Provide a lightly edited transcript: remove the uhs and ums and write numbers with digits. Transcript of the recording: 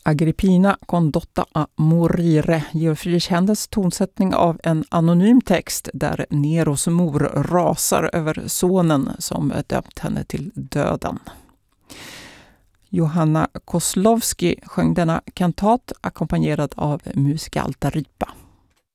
Agrippina condotta a morire, Georg Friedrich Händels tonsättning av en anonym text där Neros mor rasar över sonen som döpt henne till döden. Johanna Koslowski sjöng denna kantat ackompanjerad av Musica Alta Ripa.